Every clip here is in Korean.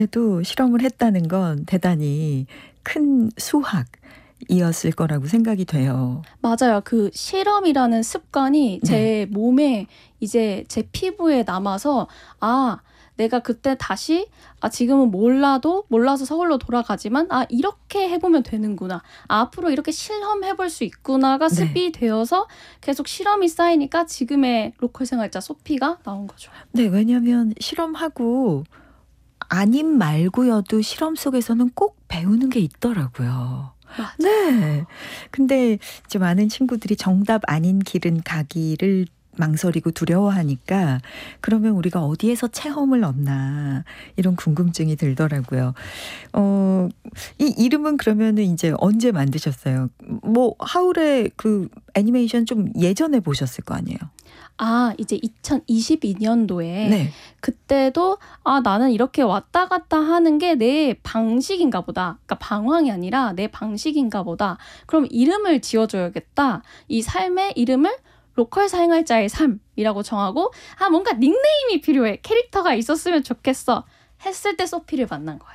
그래도 실험을 했다는 건 대단히 큰 수학이었을 거라고 생각이 돼요. 맞아요. 그 실험이라는 습관이 네. 제 몸에 이제 제 피부에 남아서 내가 그때 다시 지금은 몰라서 서울로 돌아가지만 이렇게 해보면 되는구나. 앞으로 이렇게 실험해볼 수 있구나가 네. 습이 되어서 계속 실험이 쌓이니까 지금의 로컬 생활자 소피가 나온 거죠. 네, 왜냐하면 실험하고 아님 말고여도 실험 속에서는 꼭 배우는 게 있더라고요. 맞아. 네. 근데 이제 많은 친구들이 정답 아닌 길은 가기를 망설이고 두려워하니까 그러면 우리가 어디에서 체험을 얻나 이런 궁금증이 들더라고요. 이 이름은 그러면은 이제 언제 만드셨어요? 뭐 하울의 그 애니메이션 좀 예전에 보셨을 거 아니에요? 이제 2022년도에 네. 그때도 나는 이렇게 왔다 갔다 하는 게 내 방식인가 보다. 그러니까 방황이 아니라 내 방식인가 보다. 그럼 이름을 지어줘야겠다. 이 삶의 이름을 로컬 생활자의 삶이라고 정하고 뭔가 닉네임이 필요해. 캐릭터가 있었으면 좋겠어. 했을 때 소피를 만난 거예요.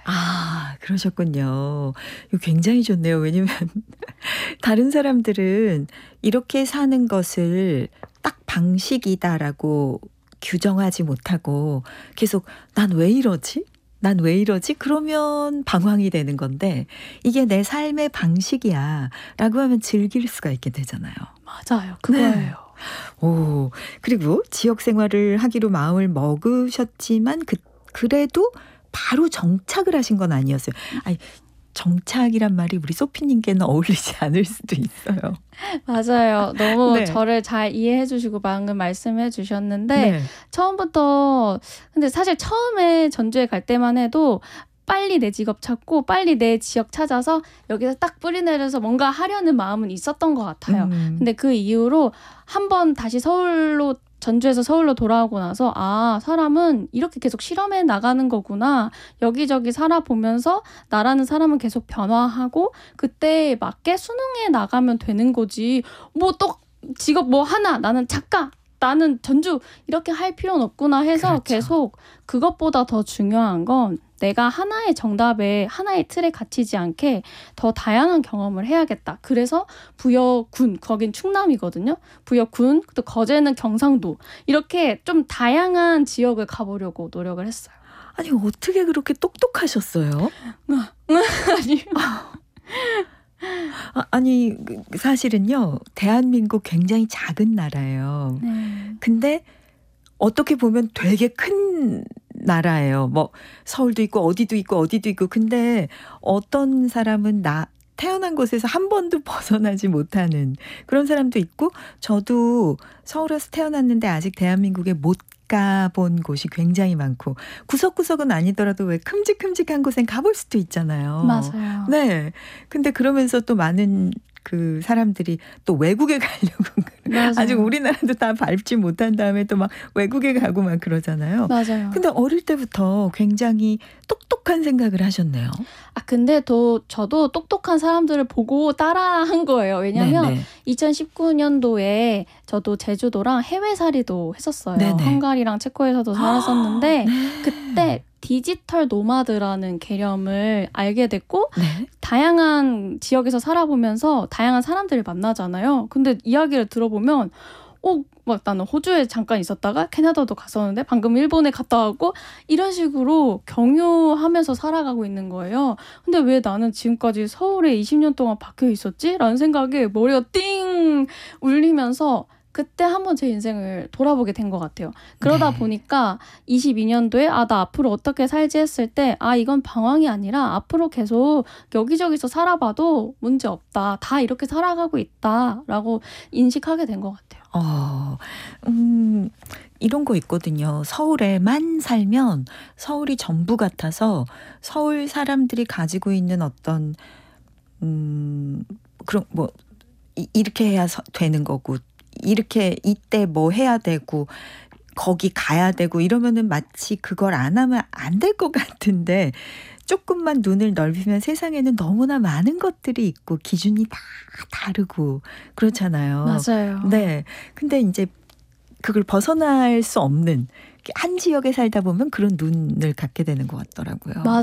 그러셨군요. 이거 굉장히 좋네요. 왜냐면 다른 사람들은 이렇게 사는 것을 딱 방식이다라고 규정하지 못하고 계속 '난 왜 이러지? 난 왜 이러지?' 그러면 방황이 되는 건데 이게 '내 삶의 방식이야.'라고 하면 즐길 수가 있게 되잖아요. 맞아요. 그거예요. 오, 그리고 지역 생활을 하기로 마음을 먹으셨지만 그래도 바로 정착을 하신 건 아니었어요. 아니, 정착이란 말이 우리 소피님께는 어울리지 않을 수도 있어요. 맞아요. 너무 네. 저를 잘 이해해 주시고 방금 말씀해 주셨는데 네. 처음부터 근데 사실 처음에 전주에 갈 때만 해도 빨리 내 직업 찾고 빨리 내 지역 찾아서 여기서 딱 뿌리 내려서 뭔가 하려는 마음은 있었던 것 같아요. 근데 그 이후로 한번 다시 전주에서 서울로 돌아오고 나서 사람은 이렇게 계속 실험해 나가는 거구나. 여기저기 살아보면서 나라는 사람은 계속 변화하고 그때에 맞게 수능해 나가면 되는 거지. 뭐 또 직업 뭐 하나 나는 작가 나는 전주 이렇게 할 필요는 없구나 해서 그렇죠. 계속 그것보다 더 중요한 건 내가 하나의 정답에 하나의 틀에 갇히지 않게 더 다양한 경험을 해야겠다. 그래서 부여군, 거긴 충남이거든요. 부여군, 또 거제는 경상도 이렇게 좀 다양한 지역을 가보려고 노력을 했어요. 아니, 어떻게 그렇게 똑똑하셨어요? 아니, 사실은요, 대한민국 굉장히 작은 나라예요. 네. 근데 어떻게 보면 되게 큰 나라예요. 뭐 서울도 있고 어디도 있고. 근데 어떤 사람은 태어난 곳에서 한 번도 벗어나지 못하는 그런 사람도 있고, 저도 서울에서 태어났는데 아직 대한민국에 못 가본 곳이 굉장히 많고, 구석구석은 아니더라도 왜 큼직큼직한 곳엔 가볼 수도 있잖아요. 맞아요. 네. 근데 그러면서 또 많은 그 사람들이 또 외국에 가려고 맞아요. 아직 우리나라도 다 밟지 못한 다음에 또 막 외국에 가고 막 그러잖아요. 맞아요. 근데 어릴 때부터 굉장히 똑똑한 생각을 하셨네요. 근데 저도 똑똑한 사람들을 보고 따라한 거예요. 왜냐면 네네. 2019년도에 저도 제주도랑 해외살이도 했었어요. 네네. 헝가리랑 체코에서도 살았었는데 네. 그때 디지털 노마드라는 개념을 알게 됐고 네. 다양한 지역에서 살아보면서 다양한 사람들을 만나잖아요. 근데 이야기를 들어보면 막 나는 호주에 잠깐 있었다가 캐나다도 갔었는데 방금 일본에 갔다 왔고 이런 식으로 경유하면서 살아가고 있는 거예요. 근데 왜 나는 지금까지 서울에 20년 동안 박혀 있었지? 라는 생각에 머리가 띵 울리면서 그때 한번 제 인생을 돌아보게 된 것 같아요. 그러다 네. 보니까 22년도에 나 앞으로 어떻게 살지 했을 때 이건 방황이 아니라 앞으로 계속 여기저기서 살아봐도 문제 없다. 다 이렇게 살아가고 있다라고 인식하게 된 것 같아요. 이런 거 있거든요. 서울에만 살면 서울이 전부 같아서 서울 사람들이 가지고 있는 어떤 그런 뭐 이렇게 해야 되는 거고, 이렇게 이때 뭐 해야 되고 거기 가야 되고 이러면은 마치 그걸 안 하면 안 될 것 같은데, 조금만 눈을 넓히면 세상에는 너무나 많은 것들이 있고 기준이 다 다르고 그렇잖아요. 맞아요. 네. 근데 이제 그걸 벗어날 수 없는 한 지역에 살다 보면 그런 눈을 갖게 되는 것 같더라고요. 맞아요.